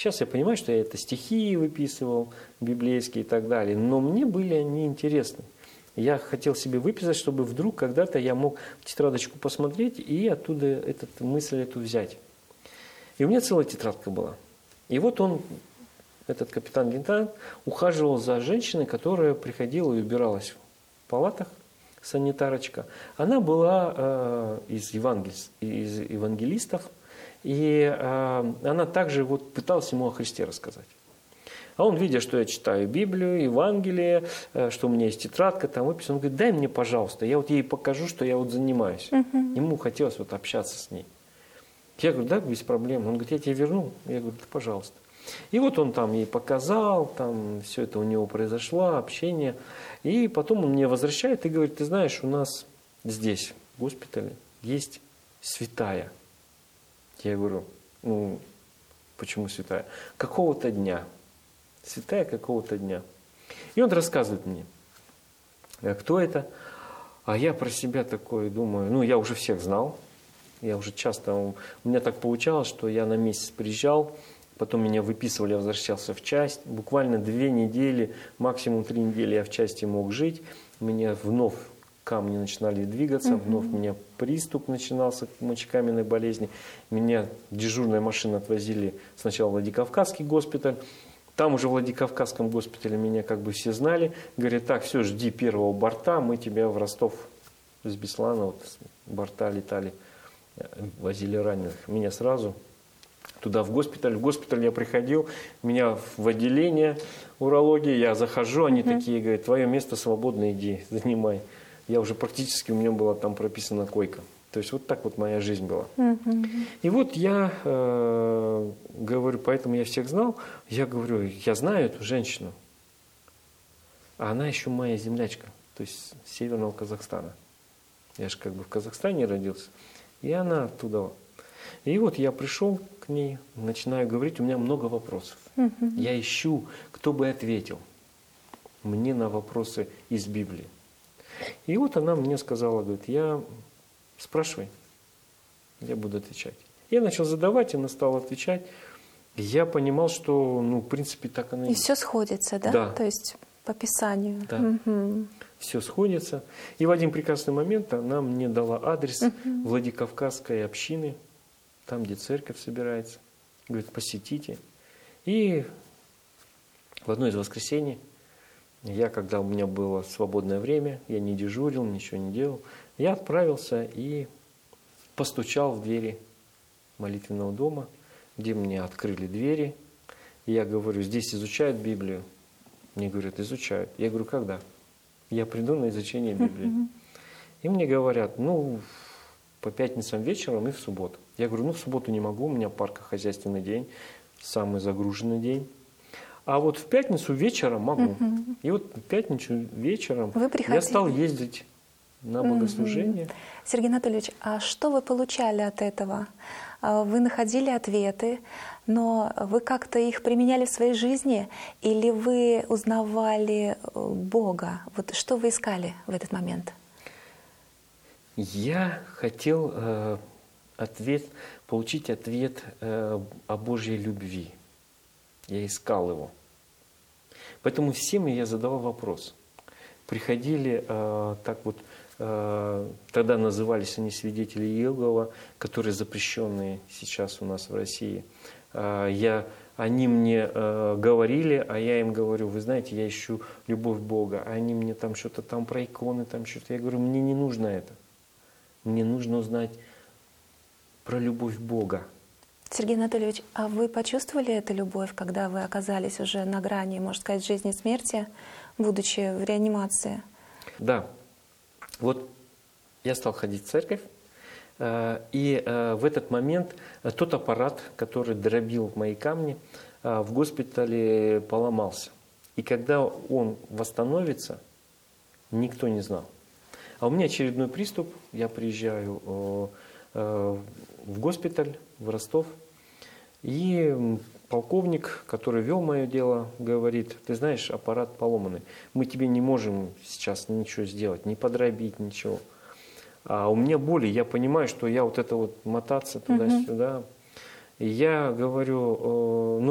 Сейчас я понимаю, что я это стихи выписывал, библейские и так далее, но мне были они интересны. Я хотел себе выписать, чтобы вдруг когда-то я мог в тетрадочку посмотреть и оттуда эту мысль эту взять. И у меня целая тетрадка была. И вот он, этот капитан-лейтенант, ухаживал за женщиной, которая приходила и убиралась в палатах, санитарочка. Она была из евангелистов, и она также вот пыталась ему о Христе рассказать. А он, видя, что я читаю Библию, Евангелие, что у меня есть тетрадка, там выписано, он говорит, дай мне, пожалуйста, я вот ей покажу, что я вот занимаюсь. Ему хотелось вот общаться с ней. Я говорю, да, без проблем. Он говорит, я тебе верну. Я говорю, да, пожалуйста. И вот он там ей показал, там все это у него произошло, общение. И потом он мне возвращает и говорит, ты знаешь, у нас здесь, в госпитале, есть святая. Я говорю, ну, почему святая? Какого-то дня. Святая какого-то дня. И он рассказывает мне, кто это. А я про себя такой думаю, ну, я уже всех знал. Я уже часто, у меня так получалось, что я на месяц приезжал, потом меня выписывали, я возвращался в часть. Буквально 2 недели, максимум 3 недели я в части мог жить. Меня вновь камни начинали двигаться, вновь у меня приступ начинался мочекаменной болезни. Меня дежурная машина отвозили сначала в Владикавказский госпиталь. Там уже в Владикавказском госпитале меня как бы все знали. Говорят, так, все, жди первого борта, мы тебя в Ростов с Беслана, вот борта летали, возили раненых. Меня сразу туда в госпиталь. В госпиталь я приходил, меня в отделение урологии, я захожу, они такие говорят, твое место свободно, иди, занимай. Я уже практически, у меня была там прописана койка. То есть вот так вот моя жизнь была. И вот я говорю, поэтому я всех знал, я говорю, я знаю эту женщину, а она еще моя землячка, то есть с Северного Казахстана. Я же как бы в Казахстане родился, и она оттуда. И вот я пришел к ней, начинаю говорить, у меня много вопросов. Я ищу, кто бы ответил мне на вопросы из Библии. И вот она мне сказала, говорит, спрашивай, я буду отвечать. Я начал задавать, она стала отвечать. Я понимал, что, ну, в принципе, так оно и есть. И все сходится, да? Да. То есть по Писанию. Да. Все сходится. И в один прекрасный момент она мне дала адрес Владикавказской общины, там, где церковь собирается. Говорит, посетите. И в одно из воскресений, когда у меня было свободное время, я не дежурил, ничего не делал, я отправился и постучал в двери молитвенного дома, где мне открыли двери. И я говорю, здесь изучают Библию? Мне говорят, изучают. Я говорю, когда? Я приду на изучение Библии. И мне говорят, ну, по пятницам вечером и в субботу. Я говорю, ну, в субботу не могу, у меня паркохозяйственный день, самый загруженный день. А вот в пятницу вечером могу. И вот в пятницу вечером я стал ездить на богослужение. Сергей Анатольевич, а что вы получали от этого? Вы находили ответы, но вы как-то их применяли в своей жизни? Или вы узнавали Бога? Вот что вы искали в этот момент? Я хотел получить ответ о Божьей любви. Я искал его. Поэтому всем я задавал вопрос. Приходили тогда назывались они свидетели Иеговы, которые запрещенные сейчас у нас в России. Они мне говорили, а я им говорю, вы знаете, я ищу любовь Бога. А они мне там что-то там про иконы, там что-то. Я говорю, мне не нужно это. Мне нужно узнать про любовь Бога. Сергей Анатольевич, а вы почувствовали эту любовь, когда вы оказались уже на грани, можно сказать, жизни и смерти, будучи в реанимации? Да. Вот я стал ходить в церковь, и в этот момент тот аппарат, который дробил мои камни, в госпитале поломался. И когда он восстановится, никто не знал. А у меня очередной приступ, я приезжаю в госпиталь, в Ростов, и полковник, который вел мое дело, говорит, ты знаешь, аппарат поломанный, мы тебе не можем сейчас ничего сделать, не подробить, ничего. А у меня боли, я понимаю, что я вот это вот мотаться туда-сюда. И я говорю, ну